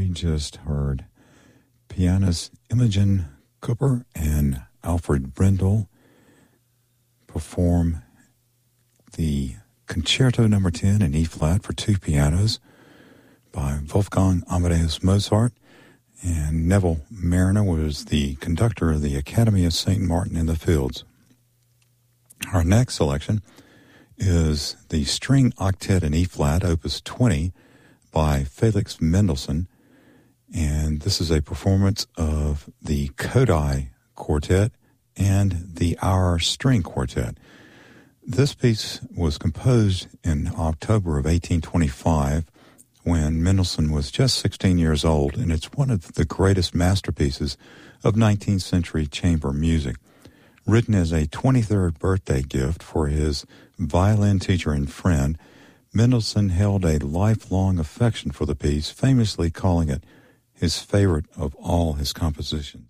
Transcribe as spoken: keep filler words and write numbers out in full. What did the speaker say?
we just heard pianist Imogen Cooper and Alfred Brendel perform the Concerto Number ten in E-flat for two pianos by Wolfgang Amadeus Mozart, and Neville Mariner was the conductor of the Academy of Saint Martin in the Fields. Our next selection is the String Octet in E-flat, Opus twenty, by Felix Mendelssohn, and this is a performance of the Kodai Quartet and the Our String Quartet. This piece was composed in October of eighteen twenty-five when Mendelssohn was just sixteen years old, and it's one of the greatest masterpieces of nineteenth century chamber music. Written as a twenty-third birthday gift for his violin teacher and friend, Mendelssohn held a lifelong affection for the piece, famously calling it his favorite of all his compositions.